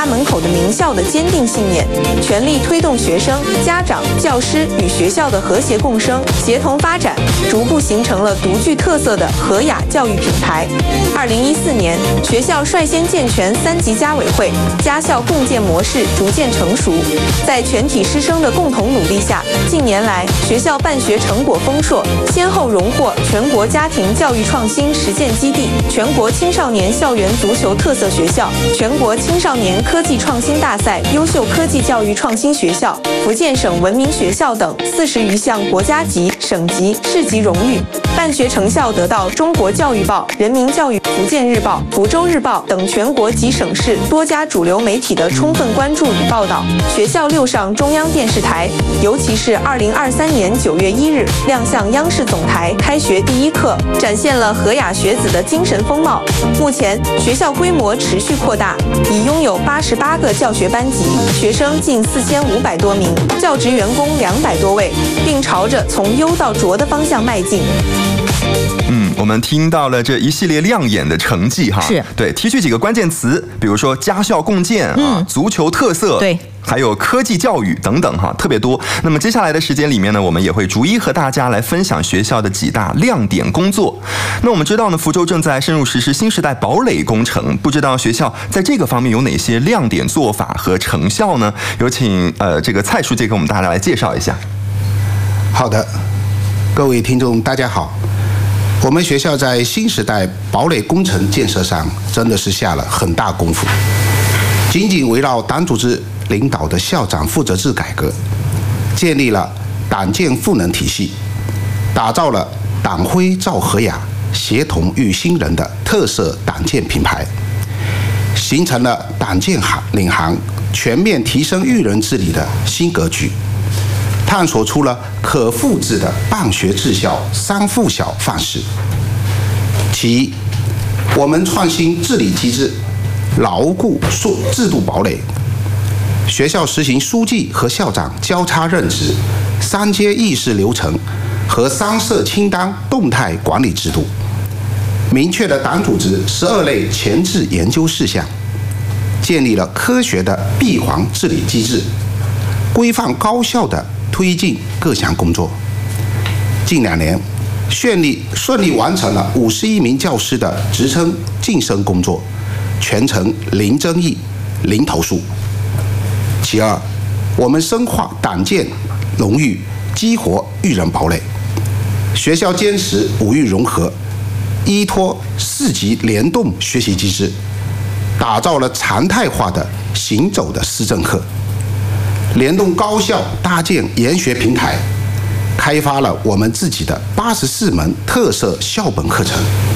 门口的名校的坚定信念，全力推动学生、家长、教师与学校的和谐共生、协同发展，逐步形成了独具特色的和雅教育品牌。2014年，学校率先健全3级家委会，家校共建模式逐渐成熟。在全体师生的共同努力下，近年来学校办学成果丰硕，先后荣获全国家庭教育创新实践基地、全国青少年校园足球特色学校、全国青少年科技创新大赛优秀科技教育创新学校、福建省文明学校等40余项国家级、省级、市级荣誉。办学成效得到《中国教育报》、人民教育、福建日报、福州日报等全国及省市多家主流媒体的充分关注与报道。学校6上中央电视台，尤其是2023年9月1日亮相央视总台开学第一课，展现了和雅学子的精神风貌。目前学校规模持续扩大，已拥有88个教学班级，学生近4500多名，教职员工200多位，并朝着从优到卓的方向迈进。 我们听到了这一系列亮眼的成绩哈， 是对，提取几个关键词，比如说家校共建足球特色， 对， 还有科技教育等等哈，特别多。那么接下来的时间里面呢，我们也会逐一和大家来分享学校的几大亮点工作。那我们知道呢，福州正在深入实施新时代堡垒工程，不知道学校在这个方面有哪些亮点做法和成效呢？有请这个蔡书记给我们大家来介绍一下。 好的，各位听众大家好。我们学校在新时代堡垒工程建设上真的是下了很大功夫，紧紧围绕党组织领导的校长负责制改革，建立了党建赋能体系，打造了党徽照和雅、协同育新人的特色党建品牌，形成了党建领航、全面提升育人治理的新格局。探索出了可复制的办学治校3附小范式。其一，我们创新治理机制，牢固制度堡垒。学校实行书记和校长交叉任职、3阶议事流程和3设清单动态管理制度，明确了党组织12类前置研究事项，建立了科学的闭环治理机制，规范高效的推进各项工作。近2年，顺利完成了51名教师的职称晋升工作，全程零争议、零投诉。其二，我们深化党建荣誉，激活育人堡垒。学校坚持5育融合，依托4级联动学习机制，打造了常态化的行走的思政课。联动高校搭建研学平台，开发了我们自己的84门特色校本课程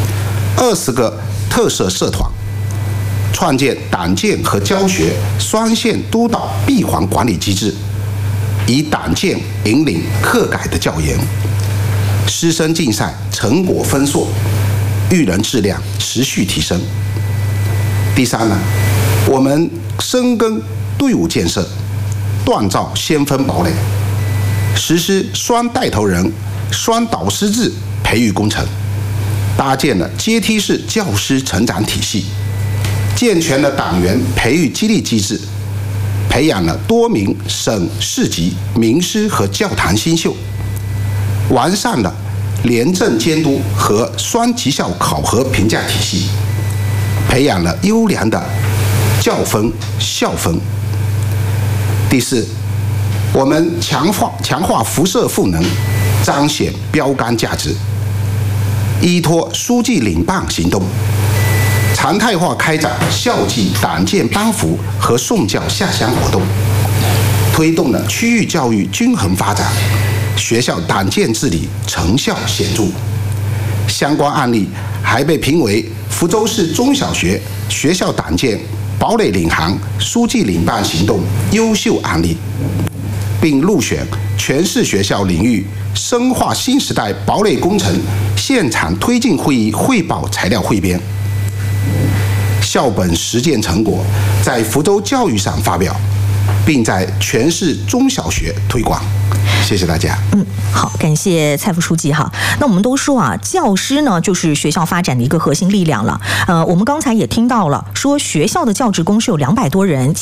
，20个特色社团，创建党建和教学双线督导闭环管理机制，以党建引领课改的教研，师生竞赛成果丰硕，育人质量持续提升。第三呢，我们深耕队伍建设，锻造先锋堡垒，实施双带头人、双导师制培育工程，搭建了阶梯式教师成长体系，健全了党员培育激励机制，培养了多名省市级名师和教坛新秀，完善了廉政监督和双绩效考核评价体系，培养了优良的教风校风。第四，我们强化辐射赋能，彰显标杆价值，依托书记领办行动，常态化开展校际党建班服和送教下乡活动，推动了区域教育均衡发展，学校党建治理成效显著。相关案例还被评为福州市中小学学校党建堡垒领航、书记领办行动优秀案例，并入选全市学校领域深化新时代堡垒工程现场推进会议汇报材料汇编。校本实践成果在福州教育上发表，并在全市中小学推广。谢谢大家。 好，感谢蔡副书记哈。那我们都说啊，教师呢就是学校发展的一个核心力量了。我们刚才也听到了，说学校的教职工是有200多人。